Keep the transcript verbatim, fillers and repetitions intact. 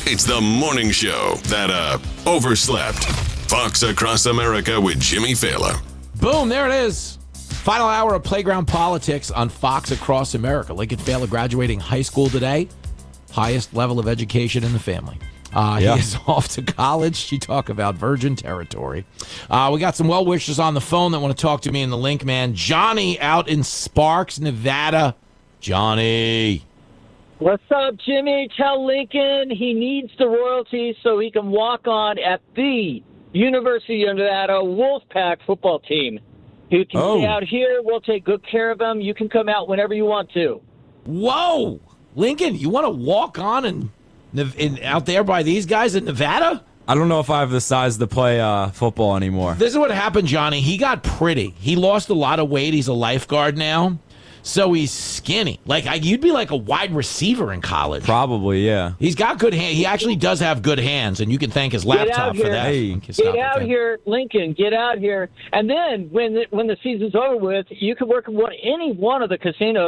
It's the morning show that, uh, overslept. Fox Across America with Jimmy Fallon. Boom, there it is. Final hour of Playground Politics on Fox Across America. Lincoln Fallon graduating high school today. Highest level of education in the family. Uh, yeah. He is off to college. You talk about virgin territory. Uh, we got some well-wishers on the phone that want to talk to me in the link, man. Johnny out in Sparks, Nevada. Johnny. What's up, Jimmy? Tell Lincoln he needs the royalties so he can walk on at the University of Nevada Wolfpack football team. You can Oh. stay out here. We'll take good care of him. You can come out whenever you want to. Whoa. Lincoln, you want to walk on and in, out there by these guys in Nevada? I don't know if I have the size to play uh, football anymore. This is what happened, Johnny. He got pretty. He lost a lot of weight. He's a lifeguard now. So he's skinny. Like I, you'd be like a wide receiver in college. Probably, yeah. He's got good hands. He actually does have good hands, and you can thank his laptop for that. Hey. Get out here, Lincoln. Get out here. And then when the, when the season's over with, you can work at any one of the casinos.